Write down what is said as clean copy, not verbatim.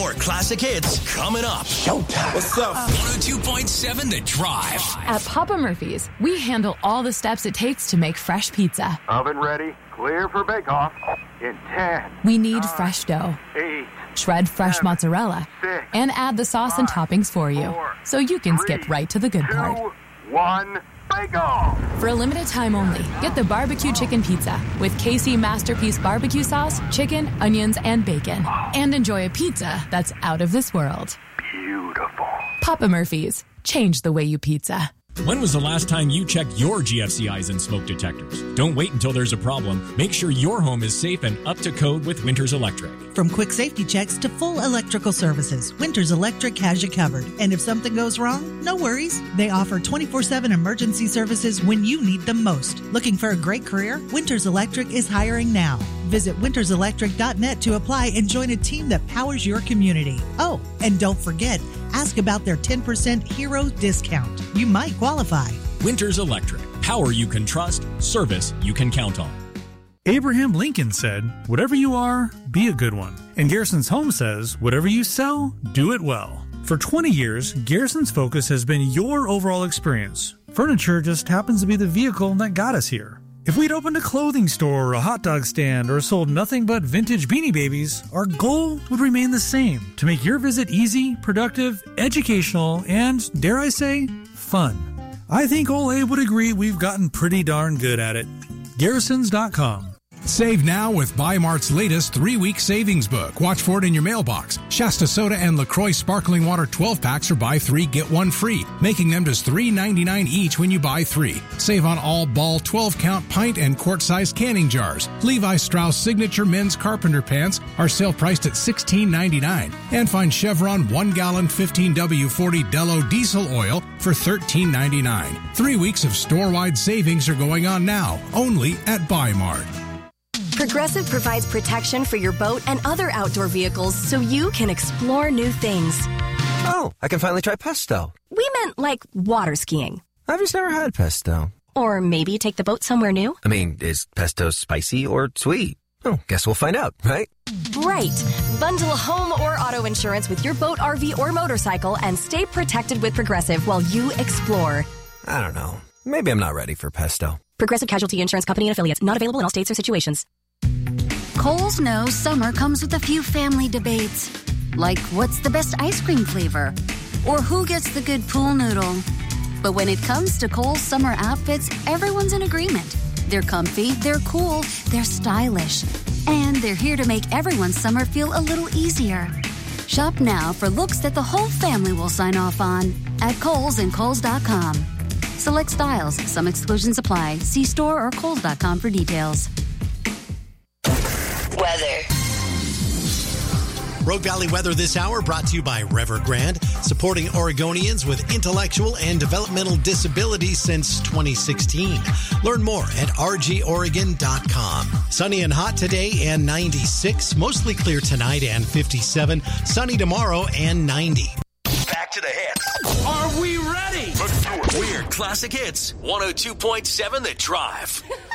More classic hits coming up. Showtime. What's up? 102.7 The Drive. At Papa Murphy's, we handle all the steps it takes to make fresh pizza. Oven ready, clear for bake-off in 10. We need fresh dough. 8. Shred fresh mozzarella. 6. And add the sauce and toppings for you. 4, so you can 3, skip right to the good 2, part. 1, bake-off! For a limited time only, get the barbecue chicken pizza with KC Masterpiece barbecue sauce, chicken, onions, and bacon. And enjoy a pizza that's out of this world. Beautiful. Papa Murphy's. Change the way you pizza. When was the last time you checked your GFCIs and smoke detectors? Don't wait until there's a problem. Make sure your home is safe and up to code with Winters Electric. From quick safety checks to full electrical services, Winters Electric has you covered. And if something goes wrong, no worries. They offer 24/7 emergency services when you need them most. Looking for a great career? Winters Electric is hiring now. Visit winterselectric.net to apply and join a team that powers your community. Oh, and don't forget, ask about their 10% Hero discount. You might qualify. Winters Electric. Power you can trust, service you can count on. Abraham Lincoln said, "Whatever you are, be a good one." And Garrison's Home says, "Whatever you sell, do it well." For 20 years, Garrison's focus has been your overall experience. Furniture just happens to be the vehicle that got us here. If we'd opened a clothing store or a hot dog stand or sold nothing but vintage Beanie Babies, our goal would remain the same: to make your visit easy, productive, educational, and, dare I say, fun. I think Ole would agree we've gotten pretty darn good at it. Garrisons.com. Save now with Buy Mart's latest 3-week savings book. Watch for it in your mailbox. Shasta Soda and LaCroix Sparkling Water 12-packs are buy 3, get 1 free, making them just $3.99 each when you buy 3. Save on all Ball 12-count pint and quart-sized canning jars. Levi Strauss Signature Men's Carpenter Pants are sale priced at $16.99. And find Chevron 1-gallon 15W40 Dello diesel oil for $13.99. 3 weeks of store-wide savings are going on now, only at Buy Mart. Progressive provides protection for your boat and other outdoor vehicles so you can explore new things. Oh, I can finally try pesto. We meant like water skiing. I've just never had pesto. Or maybe take the boat somewhere new. I mean, is pesto spicy or sweet? Oh, guess we'll find out, right? Right. Bundle home or auto insurance with your boat, RV, or motorcycle and stay protected with Progressive while you explore. I don't know. Maybe I'm not ready for pesto. Progressive Casualty Insurance Company and Affiliates. Not available in all states or situations. Kohl's knows summer comes with a few family debates. Like, what's the best ice cream flavor? Or who gets the good pool noodle? But when it comes to Kohl's summer outfits, everyone's in agreement. They're comfy, they're cool, they're stylish. And they're here to make everyone's summer feel a little easier. Shop now for looks that the whole family will sign off on at Kohl's and Kohl's.com. Select styles. Some exclusions apply. See store or Kohl's.com for details. Weather. Rogue Valley weather this hour brought to you by Evergrande, supporting Oregonians with intellectual and developmental disabilities since 2016. Learn more at rgoregon.com. Sunny and hot today and 96. Mostly clear tonight and 57. Sunny tomorrow and 90. Back to the hits. Are we ready? Let's do it. We're Classic Hits 102.7 The Drive.